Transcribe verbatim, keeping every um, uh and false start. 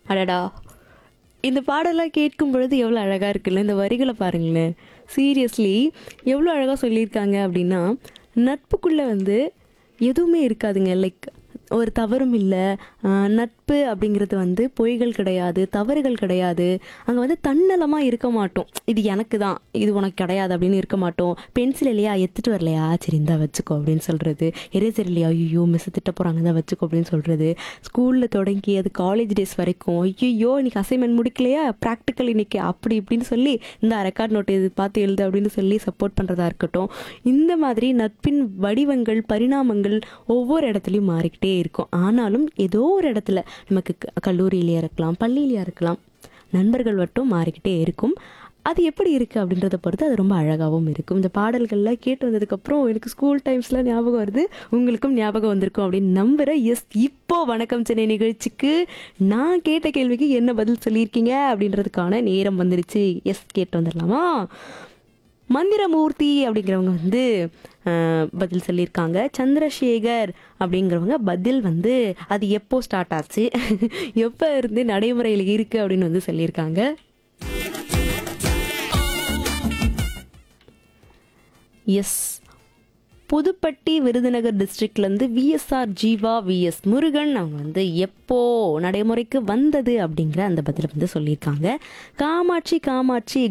அடடா! இந்த பாடலாம் கேட்கும் பொழுது எவ்வளோ அழகா இருக்குல்ல. இந்த வரிகள பாருங்களேன். சீரியஸ்லி எவ்வளோ அழகா சொல்லியிருக்காங்க அப்படின்னா, நட்புக்குள்ள வந்து எதுவுமே இருக்காதுங்க. லைக் ஒரு தவறும் இல்ல. அ நட்பு அப்படிங்கிறது வந்து பொய்கள் கிடையாது, தவறுகள் கிடையாது. அங்க வந்து தன்னலமா இருக்க மாட்டோம். இது எனக்கு தான், இது உனக்கு கிடையாது அப்படின்னு இருக்க மாட்டோம். பென்சில் இல்லையா? எடுத்துட்டு வரலையா? சரி இந்தா வச்சுக்கோ அப்படின்னு சொல்றது. எரேசர் இல்லையா? ஐய்யய்யோ! மிஸ் திட்ட போறாங்க, இந்தா வச்சுக்கோ அப்படின்னு சொல்றது. ஸ்கூல்ல தொடங்கி அது காலேஜ் டேஸ் வரைக்கும், ஐய்யய்யோ! இன்னைக்கு அசைன்மென்ட் முடிக்கலையா? பிராக்டிகல் இன்னைக்கு அப்படி இப்படின்னு சொல்லி, இந்தா ரெக்கார்ட் நோட் இது பார்த்து எழுது அப்படின்னு சொல்லி சப்போர்ட் பண்றதா இருக்கட்டும். இந்த மாதிரி நட்பின் வடிவங்கள், பரிணாமங்கள் ஒவ்வொரு இடத்துலயும் மாறிக்கிட்டே இருக்கும். ஆனாலும் ஏதோ ஒரு இடத்துல நமக்கு க- கல்லூரியிலயா இருக்கலாம், பள்ளியிலயா இருக்கலாம், நண்பர்கள் மட்டும் மாறிக்கிட்டே இருக்கும். அது எப்படி இருக்கு அப்படின்றத பொறுத்து அது ரொம்ப அழகாவும் இருக்கும். இந்த பாடல்கள்லாம் கேட்டு வந்ததுக்கு அப்புறம் எனக்கு ஸ்கூல் டைம்ஸ்லாம் ஞாபகம் வருது. உங்களுக்கும் ஞாபகம் வந்திருக்கும் அப்படின்னு நம்புறேன். எஸ், இப்போ வணக்கம் சென்னை நிகழ்ச்சிக்கு நான் கேட்ட கேள்விக்கு என்ன பதில் சொல்லியிருக்கீங்க அப்படின்றதுக்கான நேரம் வந்துருச்சு. எஸ், கேட்டு வந்துடலாமா? மந்திரமூர்த்தி அப்படிங்கிறவங்க வந்து அஹ், பதில் சொல்லியிருக்காங்க. சந்திரசேகர் அப்படிங்கிறவங்க பதில் வந்து அது எப்போ ஸ்டார்ட் ஆச்சு, எப்போ இருந்து நடைமுறையில் இருக்கு அப்படின்னு வந்து சொல்லியிருக்காங்க. S, Pudupatti Virudhunagar டிஸ்ட்ரிக்ட்லேருந்து VSR Jeeva vs Murugan அவங்க வந்து எப்போ நடைமுறைக்கு வந்தது அப்படிங்கிற அந்த பதிலை வந்து சொல்லியிருக்காங்க. காமாட்சி காமாட்சி